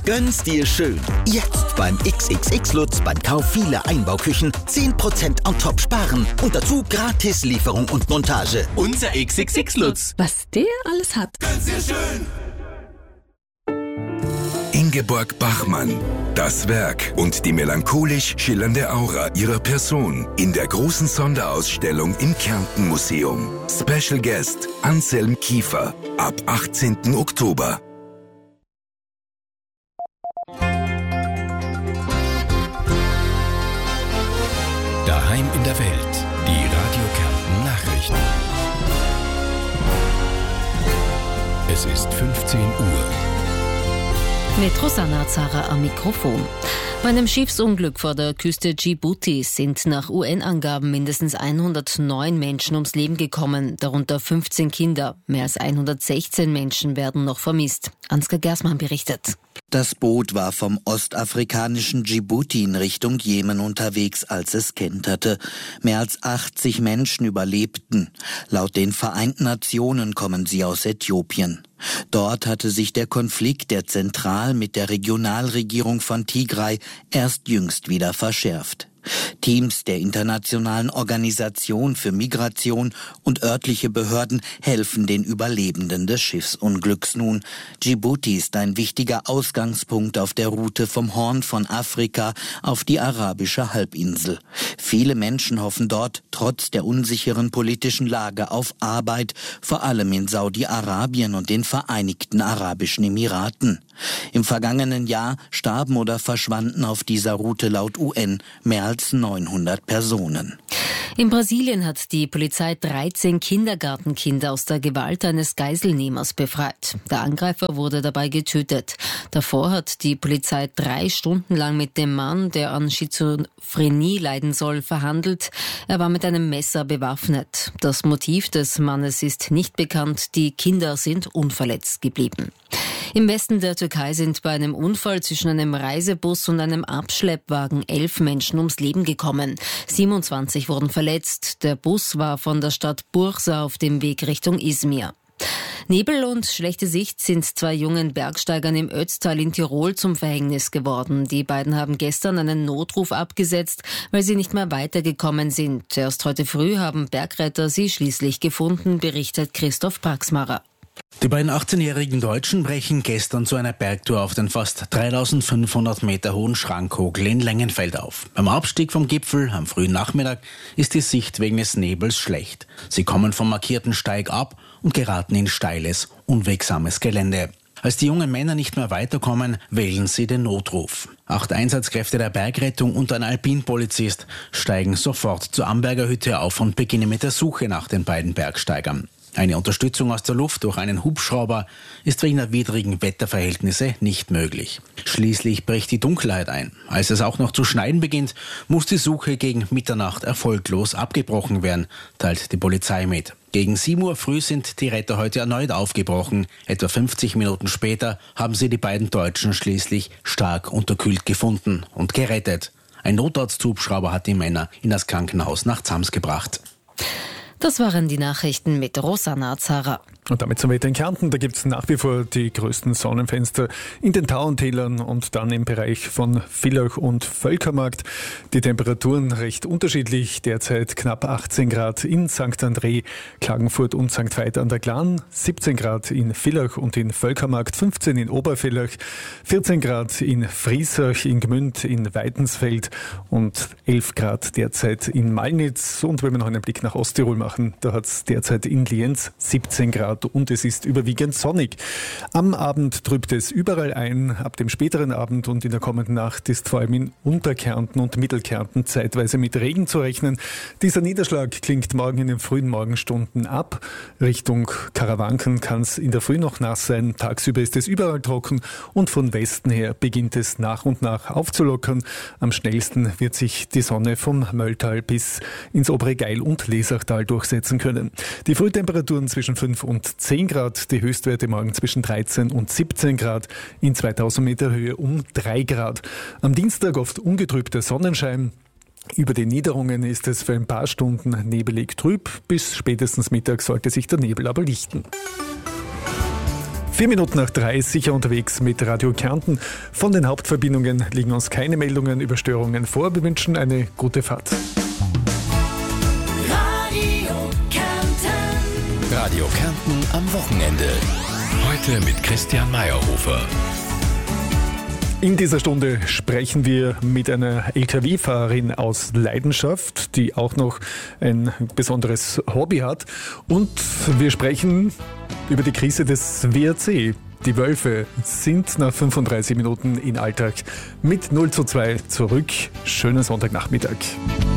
Gönn's dir schön. Jetzt beim XXX-Lutz beim Kauf vieler Einbauküchen 10% on top sparen und dazu gratis Lieferung und Montage. Unser XXX-Lutz. Was der alles hat. Gönn's dir schön. Ingeborg Bachmann. Das Werk und die melancholisch schillernde Aura ihrer Person in der großen Sonderausstellung im Kärnten Museum. Special Guest Anselm Kiefer ab 18. Oktober. Daheim in der Welt. Die Radio Kärnten Nachrichten. Es ist 15 Uhr. Mit Rosanna Zara am Mikrofon. Bei einem Schiffsunglück vor der Küste Djiboutis sind nach UN-Angaben mindestens 109 Menschen ums Leben gekommen, darunter 15 Kinder. Mehr als 116 Menschen werden noch vermisst. Ansgar Gersmann berichtet. Das Boot war vom ostafrikanischen Djibouti in Richtung Jemen unterwegs, als es kenterte. Mehr als 80 Menschen überlebten. Laut den Vereinten Nationen kommen sie aus Äthiopien. Dort hatte sich der Konflikt der Zentral- mit der Regionalregierung von Tigray erst jüngst wieder verschärft. Teams der Internationalen Organisation für Migration und örtliche Behörden helfen den Überlebenden des Schiffsunglücks nun. Djibouti ist ein wichtiger Ausgangspunkt auf der Route vom Horn von Afrika auf die arabische Halbinsel. Viele Menschen hoffen dort, trotz der unsicheren politischen Lage, auf Arbeit, vor allem in Saudi-Arabien und den Vereinigten Arabischen Emiraten. Im vergangenen Jahr starben oder verschwanden auf dieser Route laut UN mehr als 900 Personen. In Brasilien hat die Polizei 13 Kindergartenkinder aus der Gewalt eines Geiselnehmers befreit. Der Angreifer wurde dabei getötet. Davor hat die Polizei 3 Stunden lang mit dem Mann, der an Schizophrenie leiden soll, verhandelt. Er war mit einem Messer bewaffnet. Das Motiv des Mannes ist nicht bekannt. Die Kinder sind unverletzt geblieben. Im Westen der Türkei sind bei einem Unfall zwischen einem Reisebus und einem Abschleppwagen 11 Menschen ums Leben gekommen. 27 wurden verletzt. Der Bus war von der Stadt Bursa auf dem Weg Richtung Izmir. Nebel und schlechte Sicht sind 2 jungen Bergsteigern im Ötztal in Tirol zum Verhängnis geworden. Die beiden haben gestern einen Notruf abgesetzt, weil sie nicht mehr weitergekommen sind. Erst heute früh haben Bergretter sie schließlich gefunden, berichtet Christoph Praxmacher. Die beiden 18-jährigen Deutschen brechen gestern zu einer Bergtour auf den fast 3500 Meter hohen Schrankhogel in Lengenfeld auf. Beim Abstieg vom Gipfel am frühen Nachmittag ist die Sicht wegen des Nebels schlecht. Sie kommen vom markierten Steig ab und geraten in steiles, unwegsames Gelände. Als die jungen Männer nicht mehr weiterkommen, wählen sie den Notruf. 8 Einsatzkräfte der Bergrettung und ein Alpinpolizist steigen sofort zur Amberger Hütte auf und beginnen mit der Suche nach den beiden Bergsteigern. Eine Unterstützung aus der Luft durch einen Hubschrauber ist wegen der widrigen Wetterverhältnisse nicht möglich. Schließlich bricht die Dunkelheit ein. Als es auch noch zu schneien beginnt, muss die Suche gegen Mitternacht erfolglos abgebrochen werden, teilt die Polizei mit. Gegen 7 Uhr früh sind die Retter heute erneut aufgebrochen. Etwa 50 Minuten später haben sie die beiden Deutschen schließlich stark unterkühlt gefunden und gerettet. Ein Notarzthubschrauber hat die Männer in das Krankenhaus nach Zams gebracht. Das waren die Nachrichten mit Rosanna Zara. Und damit zum Wetter in Kärnten. Da gibt es nach wie vor die größten Sonnenfenster in den Tauentälern und dann im Bereich von Villach und Völkermarkt. Die Temperaturen recht unterschiedlich. Derzeit knapp 18 Grad in St. André, Klagenfurt und St. Veit an der Glan, 17 Grad in Villach und in Völkermarkt, 15 in Obervillach, 14 Grad in Friesach, in Gmünd, in Weidensfeld und 11 Grad derzeit in Malnitz. Und wenn wir noch einen Blick nach Osttirol machen, da hat es derzeit in Lienz 17 Grad und es ist überwiegend sonnig. Am Abend trübt es überall ein. Ab dem späteren Abend und in der kommenden Nacht ist vor allem in Unterkärnten und Mittelkärnten zeitweise mit Regen zu rechnen. Dieser Niederschlag klingt morgen in den frühen Morgenstunden ab. Richtung Karawanken kann es in der Früh noch nass sein. Tagsüber ist es überall trocken und von Westen her beginnt es nach und nach aufzulockern. Am schnellsten wird sich die Sonne vom Mölltal bis ins obere Geil und Lesachtal durchsetzen können. Die Frühtemperaturen zwischen 5 und 10 Grad, die Höchstwerte morgen zwischen 13 und 17 Grad, in 2000 Meter Höhe um 3 Grad. Am Dienstag oft ungetrübter Sonnenschein. Über den Niederungen ist es für ein paar Stunden nebelig trüb. Bis spätestens Mittag sollte sich der Nebel aber lichten. 4 Minuten nach 3, sicher unterwegs mit Radio Kärnten. Von den Hauptverbindungen liegen uns keine Meldungen über Störungen vor. Wir wünschen eine gute Fahrt. Radio Kärnten am Wochenende. Heute mit Christian Meyerhofer. In dieser Stunde sprechen wir mit einer LKW-Fahrerin aus Leidenschaft, die auch noch ein besonderes Hobby hat. Und wir sprechen über die Krise des WRC. Die Wölfe sind nach 35 Minuten in Alltag mit 0:2 zurück. Schönen Sonntagnachmittag.